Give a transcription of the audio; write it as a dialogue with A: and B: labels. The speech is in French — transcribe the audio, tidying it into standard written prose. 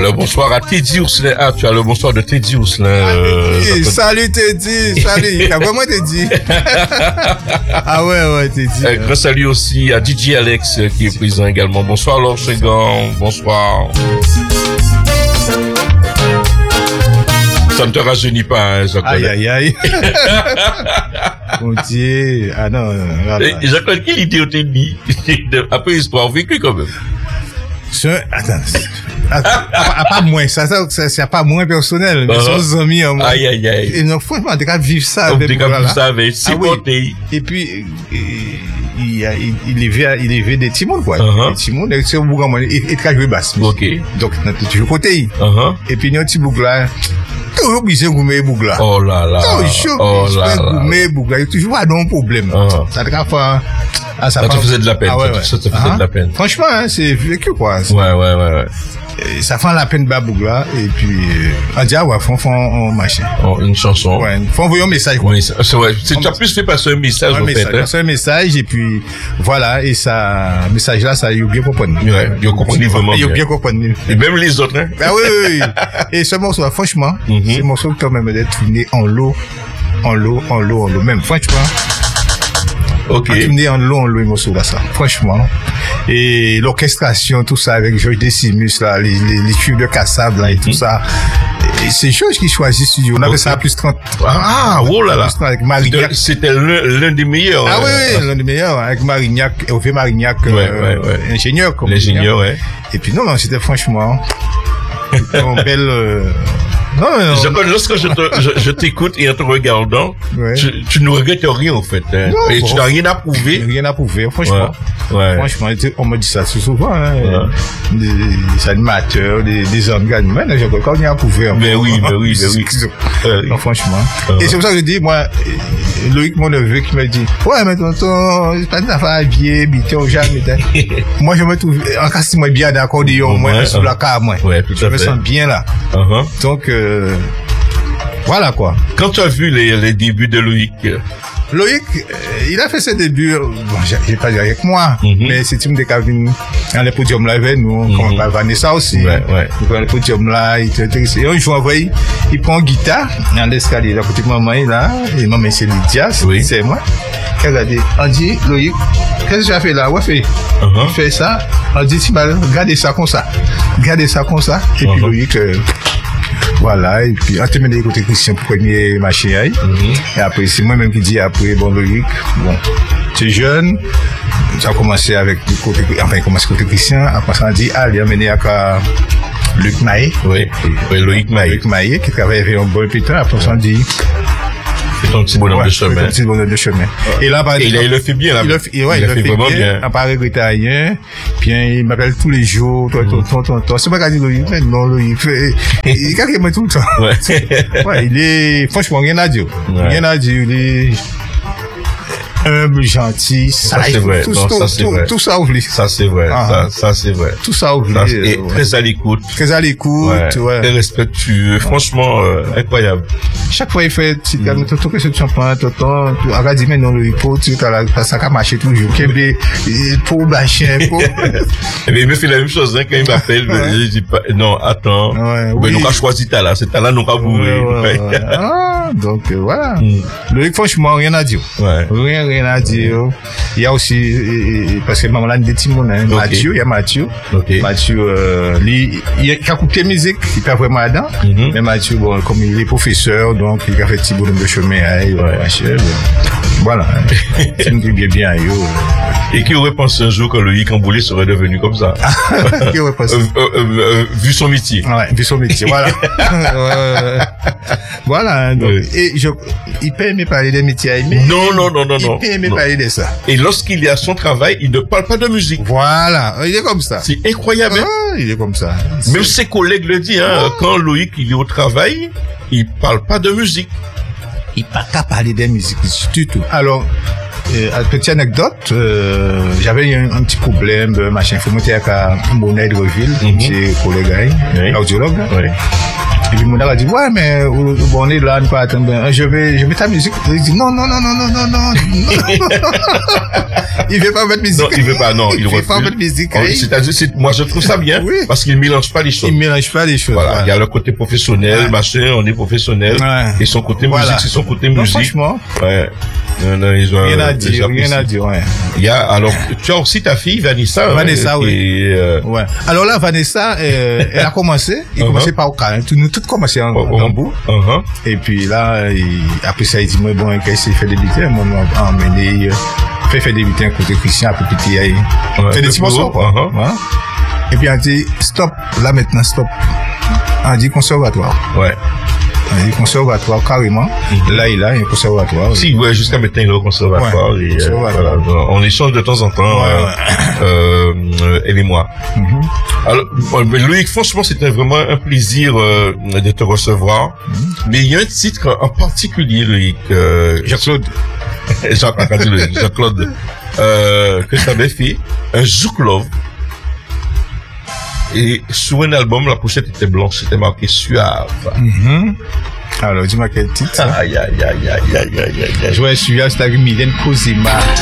A: Le bonsoir à Teddy Ourselin. Ah, tu as le bonsoir de Teddy Ourselin.
B: Salut Teddy, salut. Il a vraiment Teddy. Ah ouais, Teddy.
A: Grand salut aussi à DJ Alex qui est présent également. Bonsoir Laure Chegan. Bonsoir. Ça ne te rajeunit pas, hein, Jacques.
B: Aïe. Mon Dieu. Ah non.
A: Jacques, quelle idée t'as dit? Après histoire vécue quand même.
B: Attends. Pas moins, ça c'est pas moins personnel, mais son ami,
A: Aïe.
B: Et donc, franchement, on devrait vivre ça
A: avec supporter.
B: Et puis, il élevé des timons, quoi. Des timons, c'est au bout, il très joué basse.
A: Ok.
B: Donc, toujours côté. Et puis, il y a un petit bouc là. Toujours obligé de gommer bouc là.
A: Oh là là.
B: Toujours obligé de gommer bouc là. Il y a toujours un problème. Ça devrait faire,
A: ça te faisait de la peine. Ça te faisait de la peine.
B: Franchement, c'est vécu, quoi.
A: Ouais.
B: Ça fait la peine babouga et puis on dit font machin.
A: Une chanson.
B: Ouais, faut envoyer un message.
A: Oui, c'est vrai. Tu as plus fait passer un message en fait.
B: Passer un message et puis voilà, et ça message là ça y a bien compris.
A: Ouais, il a compris vraiment.
B: Il a bien compris.
A: Et même les autres hein.
B: Ah oui. Et ce morceau franchement, c'est un morceau qui quand même d'être tourné en lot même franchement.
A: Ok.
B: Tourné en lot, le morceau là ça. Franchement. Et l'orchestration, tout ça avec Georges Decimus là, les tubes de Kassab là et tout ça. Et c'est Georges qui choisit studio. On avait ça à plus 30.
A: Ah, oh là là.
B: Avec Marignac.
A: C'était l'un des meilleurs.
B: Ah oui, l'un des meilleurs avec Marignac, Hervé Marignac, ingénieur comme
A: l'ingénieur, ouais.
B: Et puis non, c'était franchement une belle Non.
A: Lorsque je t'écoute et en te regardant, tu ne regrettes rien en fait. Hein.
B: Non,
A: et tu n'as rien à prouver.
B: Rien à prouver, franchement.
A: Ouais.
B: Franchement, on me dit ça souvent. Hein. Des animateurs, des hommes, mais j'ai encore rien à prouver.
A: Mais oui.
B: Non, franchement. Et c'est pour ça que je dis, moi, Loïc, mon neveu, qui me dit, ouais, mais tonton, c'est pas une affaire à vieille, bité au jamais. Moi, je me trouve, en cas si moi bien d'accordéon, moi, sous la carte, moi.
A: Ouais, tout à fait.
B: Je me sens bien là. Donc, voilà quoi.
A: Quand tu as vu les débuts de Loïc,
B: il a fait ses débuts, bon, j'ai pas dit avec moi, mais c'est une des cabines, dans les podiums là avec nous, comme Vanessa aussi.
A: Ouais.
B: Dans les podiums là, il était intéressé. Et un jour, il prend une guitare, dans l'escalier, à côté de maman, là, et maman, c'est Lydia, c'est moi. Regardez, on dit, Loïc, qu'est-ce que tu as fait là? Ouais, il fait ça, on dit, regardez ça comme ça. Et puis Loïc, voilà, et puis, on termine d'écouter Christian pour premier machin, et après, c'est moi-même qui dis après, bon, Loïc, bon, tu es jeune, tu as commencé avec côté Christian, après ça, on dit, allez, on mené à Luc Maé.
A: Oui, Loïc Maé.
B: Luc Maé, qui travaille avec un bon pétain, après ça, on dit,
A: c'est ton petit bonhomme de chemin.
B: Et là,
A: il le fait bien, là.
B: Il le fait vraiment bien. À part regretter rien. Puis, il m'appelle tous les jours, toi. C'est pas qu'à dire Loïc, mais non, Loïc. Il est carrément tout le temps. Ouais, il est, franchement, rien à dire. Il est humble, gentil,
A: ça c'est vrai.
B: Tout ça oublie.
A: Ça c'est vrai. Ça c'est vrai.
B: Tout ça oublie.
A: Et très à l'écoute.
B: Ouais.
A: Très respectueux. Franchement, incroyable.
B: Chaque fois il fait, tu que ce champagne, tonton, tu as dit mais non le pot, tu as ça a marché toujours. Pour machin, pour.
A: Mais il me fait la même chose hein quand il m'appelle. Je dis pas non, attends. Mais nous a choisi ta là, c'est ta là nous a bourré.
B: Donc voilà. Loïc franchement rien à dire. Rien à dire. Il y a aussi parce que maman là des petits mots hein. Mathieu, il y a Mathieu. Mathieu il a coupé musique, il pas vraiment dedans. Mais Mathieu bon comme il est professeur donc il a fait petit bonhomme de chemin voilà. C'est une bien
A: Et qui aurait pensé un jour que Loïc Amboulé serait devenu comme ça?
B: Qui aurait pensé?
A: Vu son métier.
B: Ouais, vu son métier, voilà. Voilà, donc, et il peut aimer parler des métiers, mais
A: non.
B: Il peut aimer parler de ça.
A: Et lorsqu'il est à son travail, il ne parle pas de musique.
B: Voilà, il est comme ça.
A: C'est incroyable.
B: Il est comme ça.
A: Même ses collègues le disent, quand Loïc il est au travail, il parle pas de musique.
B: Il parle pas parler des musiques du tout. Alors, petite anecdote, j'avais un petit problème, machin, il faut monter à Monet de Reville, petit collègue, audiologue. Et puis, mon a dit, ouais, mais, bon, on est là, on pas attendre. Je vais ta musique. Il dit, non. Il veut pas mettre musique.
A: Non, il veut pas, non.
B: Il veut pas mettre musique.
A: C'est-à-dire, moi, je trouve ça bien.
B: Oui.
A: Parce qu'il mélange pas les choses.
B: Il mélange pas les choses.
A: Voilà. Il y a le côté professionnel, machin, on est professionnel.
B: Ouais.
A: Et son côté musique, c'est son côté musique.
B: Franchement.
A: Ouais. Non, ils ont,
B: rien à dire, ouais.
A: Il y a, alors, tu as aussi ta fille, Vanessa.
B: Vanessa, oui.
A: Et,
B: ouais. Alors là, Vanessa, elle a commencé. Il a commencé par au calme. Nous, tout commencé en bout. Et puis là, après ça, il dit, moi, bon, qu'est-ce qu'il fait débuter? Moi, m'a emmené, fait débuter un côté Christian, après petit, fait des petits morceaux, quoi. Et puis, on dit, stop. Là, maintenant, stop. On dit conservatoire.
A: Ouais.
B: Il est conservatoire carrément. Là, il a un conservatoire.
A: Si, ouais, jusqu'à maintenant, il est au conservatoire.
B: Ouais,
A: et, voilà, on échange de temps en temps, elle et moi. Alors, Loïc, franchement, c'était vraiment un plaisir de te recevoir. Mais il y a un titre en particulier, Loïc.
B: Jean-Claude.
A: Jean-Claude. Que tu avais fait, un Zouk Love. Et sur un album, la pochette était blanche, c'était marqué Suave.
B: Alors, dis-moi quel titre.
A: Aïe.
B: Je vois Suave, c'était avec Mylène Cosima.